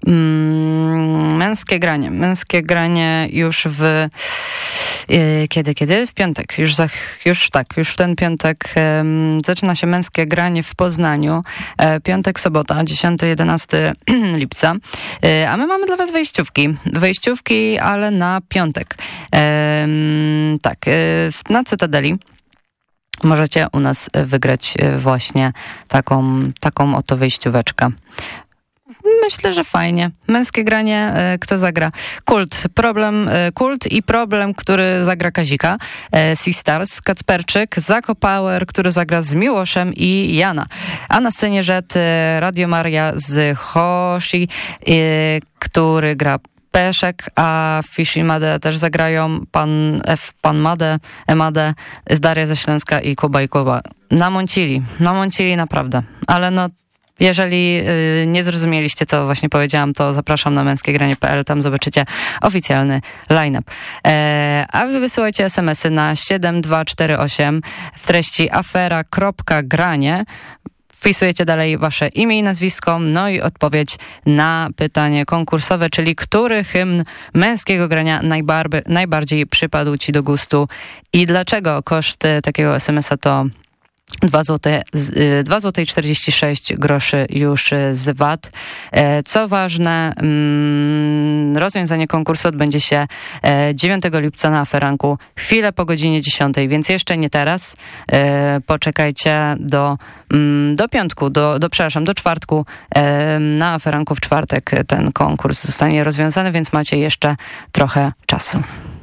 Męskie granie już w... Kiedy? W piątek. Już ten piątek zaczyna się męskie granie w Poznaniu. Piątek, sobota, 10-11 lipca. A my mamy dla was wejściówki, ale na piątek. Na Cytadeli możecie u nas wygrać właśnie taką oto wejścióweczkę. Myślę, że fajnie. Męskie granie, kto zagra? Kult i Problem, który zagra Kazika. Sea Stars, Kacperczyk, Zako Power, który zagra z Miłoszem i Jana. A na scenie Rzet Radio Maria z Hoshi, który gra Peszek, a Fish i Made też zagrają pan Made, Emade, z Daria ze Śląska i Kuba i Kuba. Namącili naprawdę. Ale no, jeżeli nie zrozumieliście, co właśnie powiedziałam, to zapraszam na męskiegranie.pl, tam zobaczycie oficjalny line-up. A wy wysyłajcie SMS-y na 7248 w treści afera.granie. Wpisujecie dalej wasze imię i nazwisko, no i odpowiedź na pytanie konkursowe, czyli który hymn męskiego grania najbardziej przypadł ci do gustu i dlaczego. Koszt takiego SMS-a to 2 zł 46 groszy już z VAT. Co ważne, rozwiązanie konkursu odbędzie się 9 lipca na Aferanku, chwilę po godzinie 10, więc jeszcze nie teraz. Poczekajcie do piątku, do czwartku. Na Aferanku w czwartek ten konkurs zostanie rozwiązany, więc macie jeszcze trochę czasu.